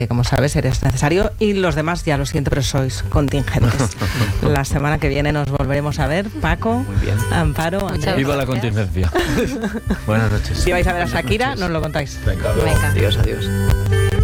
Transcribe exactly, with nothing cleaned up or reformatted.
que como sabes eres necesario y los demás ya lo siento, pero sois contingentes. La semana que viene nos volveremos a ver. Paco, Muy bien. Amparo, Andrés. Viva la contingencia. Buenas noches. Si vais a ver a Shakira, nos lo contáis. Venga, adiós, adiós.